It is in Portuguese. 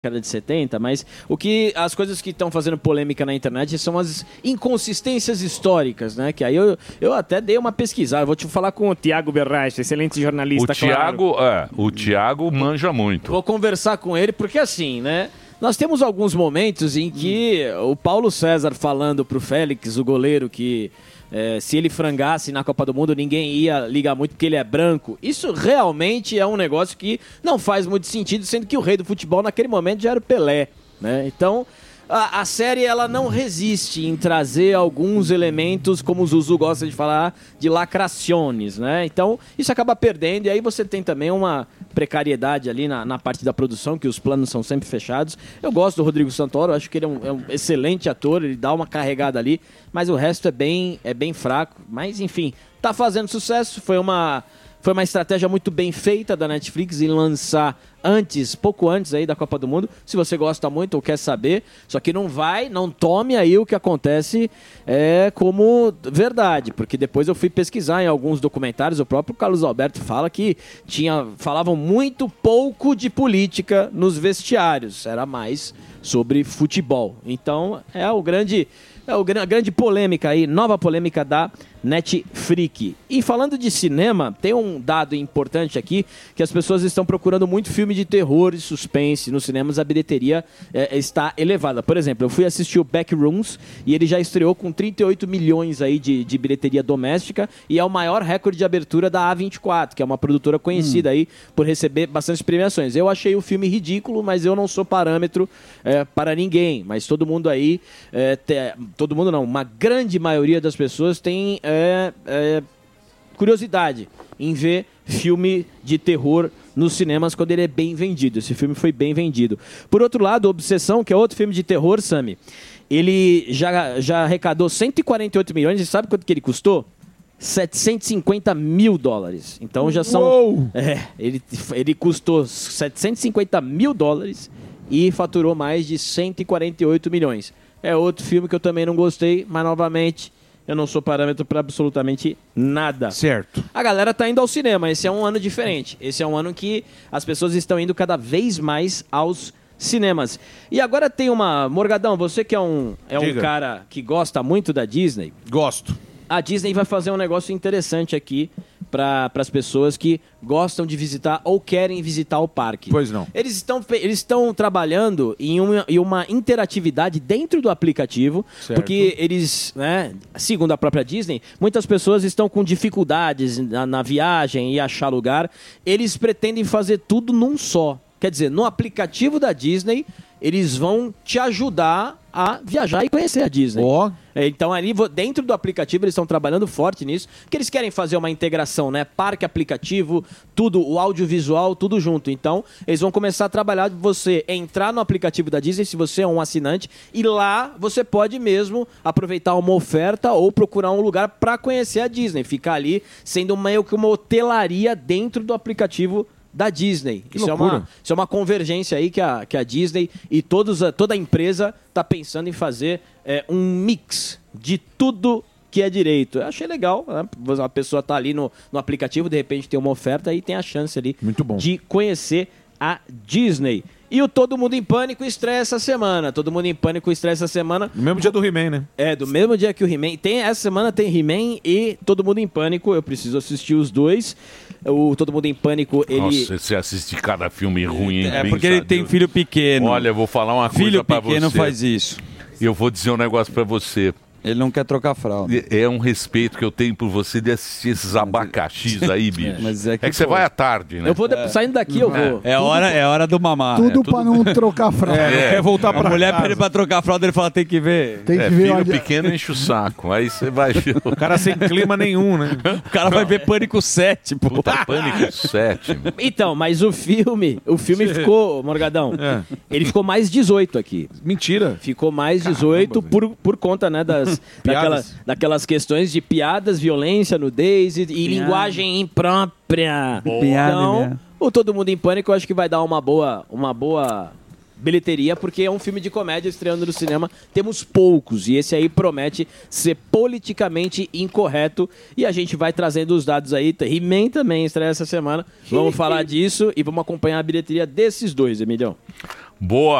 década de 70, mas as coisas que estão fazendo polêmica na internet são as inconsistências históricas, né? Que aí eu até dei uma pesquisada. Vou te falar com o Tiago Berraich, excelente jornalista. O Tiago manja muito. Vou conversar com ele, porque assim, né? Nós temos alguns momentos em que o Paulo César falando pro Félix, o goleiro, que se ele frangasse na Copa do Mundo, ninguém ia ligar muito porque ele é branco. Isso realmente é um negócio que não faz muito sentido, sendo que o rei do futebol naquele momento já era o Pelé, né? Então, a série ela não resiste em trazer alguns elementos, como o Zuzu gosta de falar, de lacrações, né? Então, isso acaba perdendo, e aí você tem também uma precariedade ali na parte da produção, que os planos são sempre fechados. Eu gosto do Rodrigo Santoro, acho que ele é um excelente ator, ele dá uma carregada ali, mas o resto é bem fraco. Mas, enfim, tá fazendo sucesso, foi uma estratégia muito bem feita da Netflix em lançar pouco antes aí da Copa do Mundo. Se você gosta muito ou quer saber, só que não tome aí o que acontece como verdade, porque depois eu fui pesquisar em alguns documentários, o próprio Carlos Alberto fala que falavam muito pouco de política nos vestiários, era mais sobre futebol. Então a grande polêmica aí, nova polêmica da Netflix. E falando de cinema, tem um dado importante aqui, que as pessoas estão procurando muito filme de terror e suspense nos cinemas, a bilheteria está elevada. Por exemplo, eu fui assistir o Backrooms e ele já estreou com 38 milhões aí de bilheteria doméstica e é o maior recorde de abertura da A24, que é uma produtora conhecida aí por receber bastantes premiações. Eu achei o filme ridículo, mas eu não sou parâmetro para ninguém, mas todo mundo aí, todo mundo não, uma grande maioria das pessoas tem curiosidade em ver filme de terror nos cinemas quando ele é bem vendido. Esse filme foi bem vendido. Por outro lado, Obsessão, que é outro filme de terror, Sami, ele já arrecadou 148 milhões e sabe quanto que ele custou? 750 mil dólares. Então já são... ele custou 750 mil dólares e faturou mais de 148 milhões. É outro filme que eu também não gostei, mas novamente... eu não sou parâmetro para absolutamente nada. Certo. A galera tá indo ao cinema. Esse é um ano diferente. Esse é um ano que as pessoas estão indo cada vez mais aos cinemas. E agora tem uma... Morgadão, você que é um cara que gosta muito da Disney. Gosto. A Disney vai fazer um negócio interessante aqui para as pessoas que gostam de visitar ou querem visitar o parque. Pois não. Eles estão trabalhando em uma interatividade dentro do aplicativo, certo. Porque eles, né, segundo a própria Disney, muitas pessoas estão com dificuldades na viagem e achar lugar. Eles pretendem fazer tudo num só. Quer dizer, no aplicativo da Disney, eles vão te ajudar a viajar e conhecer a Disney. Então, ali dentro do aplicativo, eles estão trabalhando forte nisso, que eles querem fazer uma integração, né? Parque, aplicativo, tudo, o audiovisual, tudo junto. Então, eles vão começar a trabalhar de você entrar no aplicativo da Disney, se você é um assinante, e lá você pode mesmo aproveitar uma oferta ou procurar um lugar para conhecer a Disney. Ficar ali sendo meio que uma hotelaria dentro do aplicativo da Disney. Isso é uma convergência aí que a Disney e toda a empresa está pensando em fazer um mix de tudo que é direito. Eu achei legal, né? A pessoa está ali no aplicativo, de repente tem uma oferta e tem a chance ali de conhecer a Disney. E o Todo Mundo em Pânico estreia essa semana. Todo Mundo em Pânico estreia essa semana. No mesmo dia do He-Man, né? Do mesmo dia que o He-Man. Essa semana tem He-Man e Todo Mundo em Pânico. Eu preciso assistir os dois. O Todo Mundo em Pânico, ele... Nossa, você assiste cada filme ruim, hein? Porque ele tem filho pequeno. Olha, eu vou falar uma coisa pra você. Filho pequeno faz isso. E eu vou dizer um negócio pra você. Ele não quer trocar fralda. É um respeito que eu tenho por você de assistir esses abacaxis aí, bicho. Mas é que você vai à tarde, né? Eu vou saindo daqui, eu vou. É hora do mamar. Tudo pra não trocar fralda. Quer voltar pra a mulher pede pra trocar fralda, ele fala, tem que ver. Tem que ver filho pequeno enche o saco. Aí você vai ver. O cara sem clima nenhum, né? O cara vai ver Pânico 7, pô. Puta, Pânico 7. Então, mas o filme ficou, Morgadão, ele ficou mais 18 aqui. Mentira. Ficou mais 18 por conta, né, daquelas questões de piadas, violência, nudez e linguagem imprópria. Então, o Todo Mundo em Pânico eu acho que vai dar uma boa bilheteria, porque é um filme de comédia estreando no cinema. Temos poucos, e esse aí promete ser politicamente incorreto. E a gente vai trazendo os dados aí. He-Man também estreia essa semana. Vamos falar disso e vamos acompanhar a bilheteria desses dois, Emilhão. Boa.